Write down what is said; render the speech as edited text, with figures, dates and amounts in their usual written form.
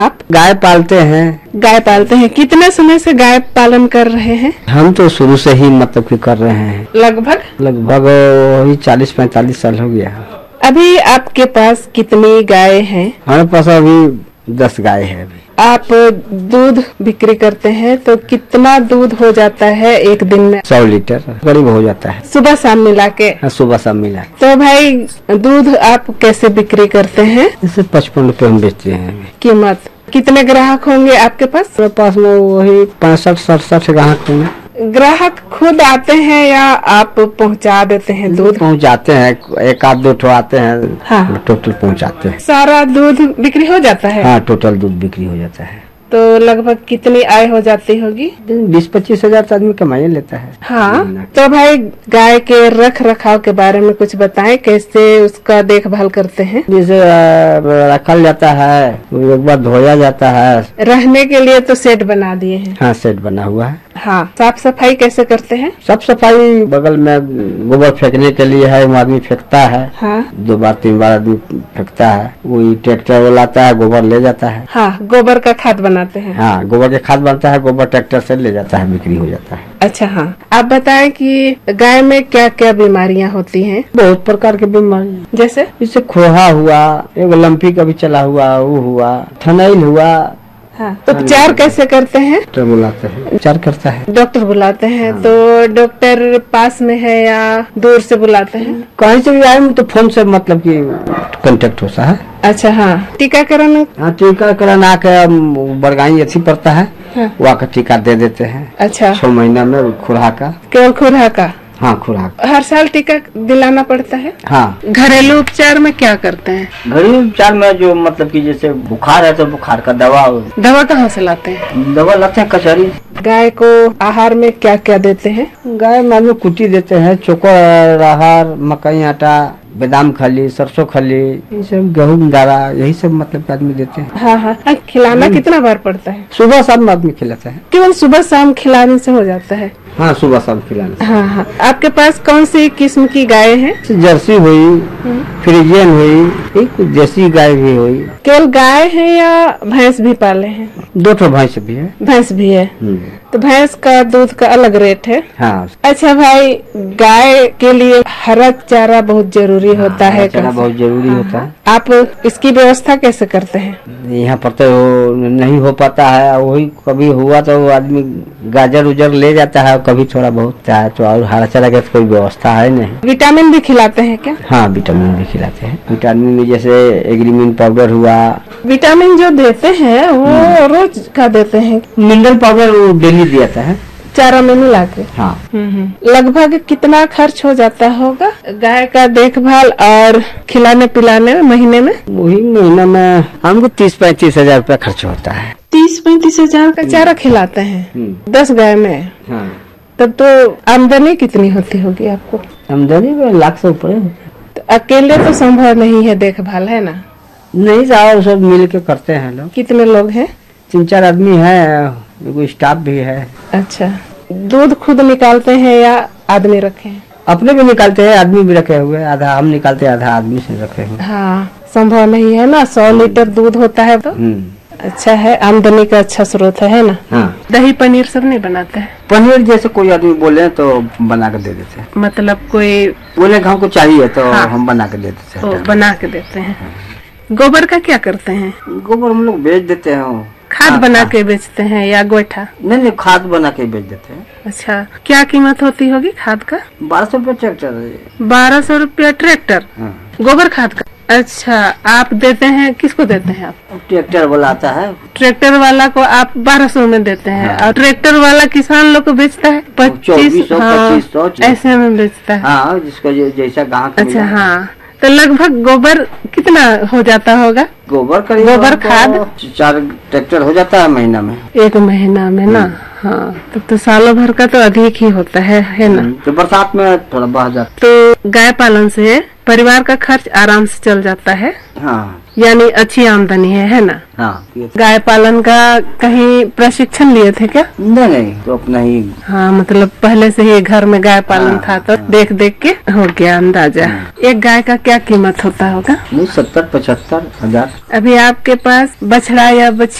आप गाय पालते हैं? गाय पालते हैं। कितने समय से गाय पालन कर रहे हैं? हम तो शुरू से ही मतलब कि कर रहे हैं। लगभग वही 40-45 साल हो गया। अभी आपके पास कितनी गाय हैं? हमारे पास अभी 10 गाय है। अभी आप दूध बिक्री करते हैं तो कितना दूध हो जाता है एक दिन में? 100 लीटर करीब हो जाता है, सुबह शाम मिला के। सुबह शाम मिला। तो भाई दूध आप कैसे बिक्री करते हैं? इसे 55 रुपए हम बेचते हैं। कीमत कितने ग्राहक होंगे आपके पास? मेरे पास में वही 65-67 ग्राहक होंगे। ग्राहक खुद आते हैं या आप पहुंचा देते हैं दूध? पहुंचाते हैं, एक आध दो ठो आते हैं। हाँ। टोटल पहुंचाते हैं। सारा दूध बिक्री हो जाता है? हाँ, टोटल दूध बिक्री हो जाता है। तो लगभग कितनी आय हो जाती होगी? 20-25 हजार आदमी कमाई लेता है। हाँ। तो भाई गाय के रख रखाव के बारे में कुछ बताएं, कैसे उसका देखभाल करते हैं? जैसे रखा जाता है, एक बार धोया जाता है। रहने के लिए तो सेट बना दिए हैं? हाँ, सेट बना हुआ है। हाँ। साफ सफाई कैसे करते हैं? साफ सफाई बगल में गोबर फेंकने के लिए है, वो आदमी फेंकता है। हाँ। 2 बार 3 बार आदमी फेंकता है, वही ट्रैक्टर वाला आता है, गोबर ले जाता है। हाँ, गोबर का खाद बनाते हैं? हाँ, गोबर के खाद बनता है, गोबर ट्रैक्टर से ले जाता है, बिक्री हो जाता है। अच्छा। हाँ, आप बताएं कि गाय में क्या क्या बीमारियां होती हैं? बहुत प्रकार की बीमारियां, जैसे खोहा हुआ, एक लंपी कभी चला हुआ, वो हुआ, थनैल हुआ। हाँ। तो उपचार कैसे करते हैं? डॉक्टर बुलाते हैं, उपचार करता है। डॉक्टर बुलाते हैं। हाँ। तो डॉक्टर पास में है या दूर से बुलाते हैं? कहीं से भी आए तो फोन से मतलब कि कांटेक्ट होता है। अच्छा। हाँ। टीकाकरण? हाँ, टीकाकरण आके बरगाई अच्छी पड़ता है। हाँ। वो आकर टीका दे देते हैं। अच्छा। 6 महीना में खुराक का। केवल खुराक का? हाँ, खुराक हर साल टीका दिलाना पड़ता है? हाँ। घरेलू उपचार में क्या करते हैं? घरेलू उपचार में जो मतलब कि जैसे बुखार है तो बुखार का दवा कहाँ से लाते हैं? दवा लाते हैं कचहरी। गाय को आहार में क्या क्या देते हैं? गाय में कुटी देते हैं, चोकर आहार, मकई आटा, बादाम खली, सरसों खली, ये सब, गेहूं दारा, यही सब मतलब आदमी देते हैं। हाँ हाँ। खिलाना कितना बार पड़ता है? सुबह शाम आदमी खिलाता है। केवल सुबह शाम खिलाने से हो जाता है? हाँ, सुबह शाम खिलाना। हाँ हाँ। आपके पास कौन सी किस्म की गाय है? जर्सी हुई, फ्रीजियन हुई, कुछ देसी गाय भी हुई। केवल गाय है या भैंस भी पाले हैं? 2 ठो भैंस भी है। भैंस भी है। तो भैंस का दूध का अलग रेट है? हाँ। अच्छा भाई, गाय के लिए हरा चारा बहुत जरूरी होता है। चारा बहुत जरूरी होता है। आप इसकी व्यवस्था कैसे करते हैं? यहाँ पर तो नहीं हो पाता है, वही कभी हुआ तो आदमी गाजर उजर ले जाता है, कभी थोड़ा बहुत है तो, और हरा चारा की कोई व्यवस्था है नहीं। विटामिन भी खिलाते हैं क्या? हाँ, विटामिन भी खिलाते हैं। विटामिन में जैसे एग्रीमिन पाउडर हुआ। विटामिन जो देते हैं वो रोज का देते हैं? मिनरल पाउडर वो डेली दिया है, चारा में मिला के। हाँ। लगभग कितना खर्च हो जाता होगा गाय का देखभाल और खिलाने पिलाने में महीने में? वही महीना में हमको 30-35 हजार रूपया खर्च होता है। 30-35 हजार का चारा खिलाते हैं 10 गाय में? हाँ। तब तो आमदनी कितनी होती होगी आपको? आमदनी 1 लाख से ऊपर। तो अकेले तो संभव नहीं है देखभाल, है ना? नहीं साहब, सब मिल के करते हैं लोग। कितने लोग हैं? 3-4 आदमी है, स्टाफ भी है। अच्छा। दूध खुद निकालते हैं या आदमी रखे हैं? अपने भी निकालते हैं, आदमी भी रखे हुए, आधा हम निकालते हैं, आधा आदमी से रखे हुए। हाँ, संभव नहीं है ना, 100 लीटर दूध होता है तो। अच्छा है, आमदनी का अच्छा स्रोत है ना? हाँ। दही पनीर सब नहीं बनाते हैं? पनीर जैसे कोई आदमी बोले तो बना के दे देते हैं। मतलब कोई बोले हमको चाहिए तो हम बना के दे देते हैं। बना के देते हैं। गोबर का क्या करते हैं? गोबर हम लोग बेच देते हैं। खाद बना के बेचते हैं या गोइठा? नहीं, खाद बना के बेच देते हैं। अच्छा। क्या कीमत होती होगी खाद का? 1200 रुपया ट्रैक्टर। 1200 रुपया ट्रैक्टर? गोबर खाद का? अच्छा। आप देते हैं, किसको देते हैं आप? ट्रैक्टर वाला आता है, ट्रैक्टर वाला को आप 1200 में देते हैं। और ट्रैक्टर वाला किसान लोग को बेचता है 2500 ऐसे में बेचता है। हाँ, जिसको जैसा ग्राहक। अच्छा। हाँ, तो लगभग गोबर कितना हो जाता होगा? गोबर खाद 4 ट्रैक्टर हो जाता है महीना में। 1 महीना में ना? हाँ, तो सालों भर का तो अधिक ही होता है ना? तो बरसात में थोड़ा बढ़ जाता। तो गाय पालन से परिवार का खर्च आराम से चल जाता है। हाँ। यानी अच्छी आमदनी है ना? हाँ। गाय पालन का कहीं प्रशिक्षण लिए थे क्या? नहीं, तो अपना ही। हाँ, मतलब पहले से ही घर में गाय पालन था तो देख देख के हो गया अंदाजा। एक गाय का क्या कीमत होता होगा? 70-75 हजार। अभी आपके पास बछड़ा या बछी